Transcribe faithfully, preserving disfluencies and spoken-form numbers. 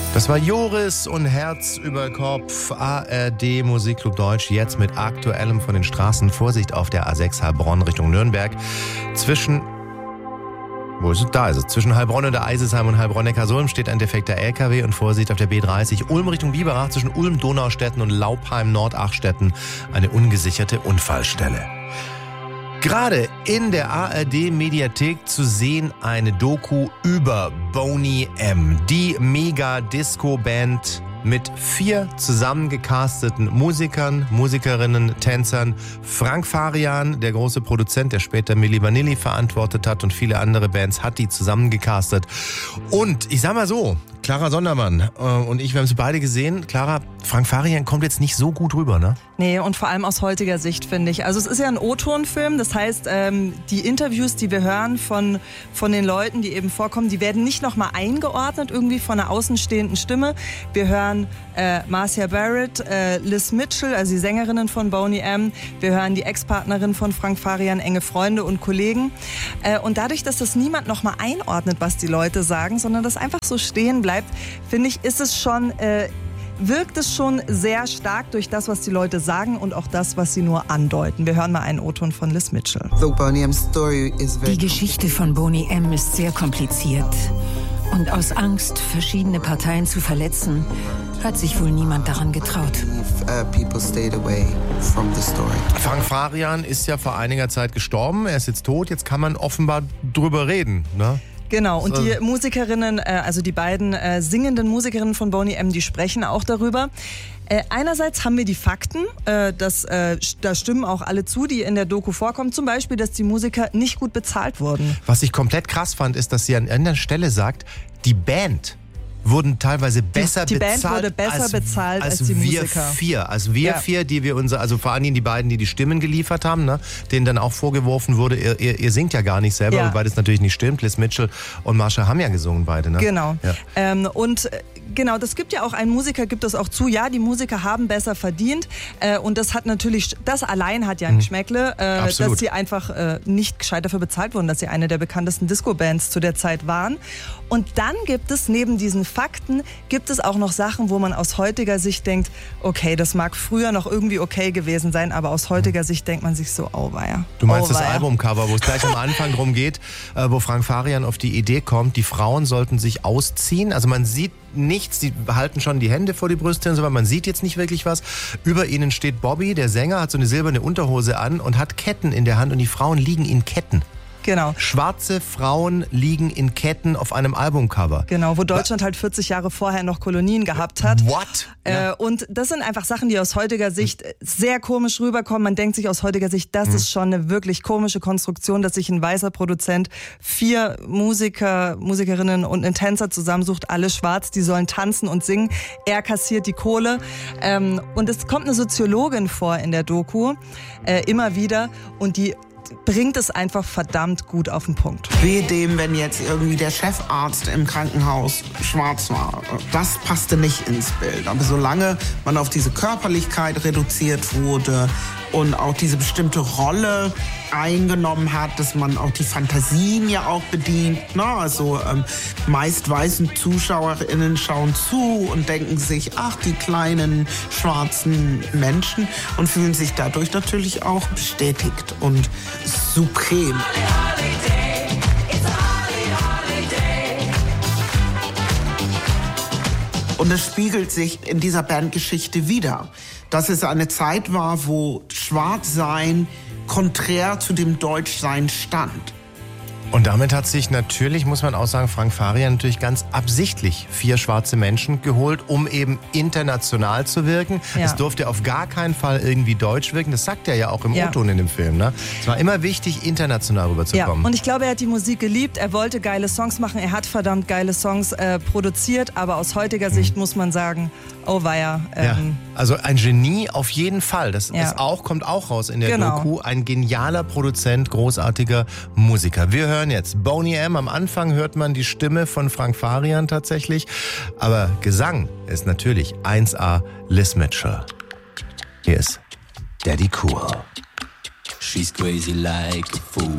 Das war Joris und Herz über Kopf, A R D Musikclub Deutsch, jetzt mit Aktuellem von den Straßen. Vorsicht auf der A sechs Heilbronn Richtung Nürnberg. Zwischen, wo ist es? Da ist es. Zwischen Heilbronn und der Eisesheim und Heilbronn-Neckarsulm steht ein defekter L K W und Vorsicht auf der B dreißig Ulm Richtung Biberach zwischen Ulm, Donaustetten und Laupheim-Nordachstetten eine ungesicherte Unfallstelle. Gerade in der A R D-Mediathek zu sehen eine Doku über Boney M., die Mega-Disco-Band mit vier zusammengecasteten Musikern, Musikerinnen, Tänzern. Frank Farian, der große Produzent, der später Milli Vanilli verantwortet hat und viele andere Bands, hat die zusammengecastet. Und ich sag mal so, Clara Sondermann äh, und ich, wir haben sie beide gesehen. Clara, Frank Farian kommt jetzt nicht so gut rüber, ne? Nee, und vor allem aus heutiger Sicht, finde ich. Also es ist ja ein O-Ton-Film, das heißt, ähm, die Interviews, die wir hören von, von den Leuten, die eben vorkommen, die werden nicht nochmal eingeordnet irgendwie von einer außenstehenden Stimme. Wir hören äh, Marcia Barrett, äh, Liz Mitchell, also die Sängerinnen von Boney M. Wir hören die Ex-Partnerin von Frank Farian, enge Freunde und Kollegen. Äh, und dadurch, dass das niemand nochmal einordnet, was die Leute sagen, sondern das einfach so stehen bleibt, finde ich, ist es schon... Äh, wirkt es schon sehr stark durch das, was die Leute sagen und auch das, was sie nur andeuten. Wir hören mal einen O-Ton von Liz Mitchell. Die Geschichte von Boney M. ist sehr kompliziert. Und aus Angst, verschiedene Parteien zu verletzen, hat sich wohl niemand daran getraut. Frank Farian ist ja vor einiger Zeit gestorben. Er ist jetzt tot. Jetzt kann man offenbar drüber reden, ne? Genau, und die Musikerinnen, also die beiden äh, singenden Musikerinnen von Boney M., die sprechen auch darüber. Äh, einerseits haben wir die Fakten, äh, das, äh, da stimmen auch alle zu, die in der Doku vorkommen. Zum Beispiel, dass die Musiker nicht gut bezahlt wurden. Was ich komplett krass fand, ist, dass sie an einer Stelle sagt, die Band wurden teilweise besser die, die bezahlt, Band wurde besser als, bezahlt als, als die wir Musiker. vier. Als wir ja. vier, die wir unser, also vor allen Dingen die beiden, die die Stimmen geliefert haben, ne, denen dann auch vorgeworfen wurde, ihr, ihr, ihr singt ja gar nicht selber, ja. wobei das natürlich nicht stimmt. Liz Mitchell und Marsha haben ja gesungen beide. Ne? Genau. Ja. Ähm, und genau, das gibt ja auch, ein Musiker gibt es auch zu, ja, die Musiker haben besser verdient äh, und das hat natürlich, das allein hat ja ein mhm. Geschmäckle, äh, dass sie einfach äh, nicht gescheit dafür bezahlt wurden, dass sie eine der bekanntesten Disco-Bands zu der Zeit waren. Und dann gibt es neben diesen Fakten, gibt es auch noch Sachen, wo man aus heutiger Sicht denkt, okay, das mag früher noch irgendwie okay gewesen sein, aber aus heutiger Sicht denkt man sich so, auweia. Du meinst auweia. das Albumcover, wo es gleich am Anfang drum geht, äh, wo Frank Farian auf die Idee kommt, die Frauen sollten sich ausziehen. Also man sieht nichts, die halten schon die Hände vor die Brüste und so, weil man sieht jetzt nicht wirklich was. Über ihnen steht Bobby, der Sänger, hat so eine silberne Unterhose an und hat Ketten in der Hand und die Frauen liegen in Ketten. Genau. Schwarze Frauen liegen in Ketten auf einem Albumcover. Genau, wo Deutschland halt vierzig Jahre vorher noch Kolonien gehabt hat. What? Äh, ja. Und das sind einfach Sachen, die aus heutiger Sicht sehr komisch rüberkommen. Man denkt sich aus heutiger Sicht, das mhm. ist schon eine wirklich komische Konstruktion, dass sich ein weißer Produzent vier Musiker, Musikerinnen und einen Tänzer zusammensucht, alle schwarz, die sollen tanzen und singen. Er kassiert die Kohle. Ähm, und es kommt eine Soziologin vor in der Doku, äh, immer wieder, und die bringt es einfach verdammt gut auf den Punkt. Wehe dem, wenn jetzt irgendwie der Chefarzt im Krankenhaus schwarz war. Das passte nicht ins Bild. Aber solange man auf diese Körperlichkeit reduziert wurde und auch diese bestimmte Rolle eingenommen hat, dass man auch die Fantasien ja auch bedient. Na, also ähm, meist weißen ZuschauerInnen schauen zu und denken sich, ach, die kleinen schwarzen Menschen, und fühlen sich dadurch natürlich auch bestätigt und suprem. Und es spiegelt sich in dieser Bandgeschichte wider, dass es eine Zeit war, wo Schwarzsein konträr zu dem Deutschsein stand. Und damit hat sich natürlich, muss man auch sagen, Frank Farian natürlich ganz absichtlich vier schwarze Menschen geholt, um eben international zu wirken. Ja. Es durfte auf gar keinen Fall irgendwie deutsch wirken. Das sagt er ja auch im ja. O-Ton in dem Film. Ne? Es war immer wichtig, international rüberzukommen. Ja, und ich glaube, er hat die Musik geliebt. Er wollte geile Songs machen. Er hat verdammt geile Songs äh, produziert. Aber aus heutiger hm. Sicht muss man sagen, oh weia. Ähm, ja. Also ein Genie auf jeden Fall. Das ja. ist auch, kommt auch raus in der genau. Doku. Ein genialer Produzent, großartiger Musiker. Wir hören jetzt Boney M. Am Anfang hört man die Stimme von Frank Farian tatsächlich. Aber Gesang ist natürlich eins A Liz Mitchell. Hier ist Daddy Cool. She's crazy like a fool.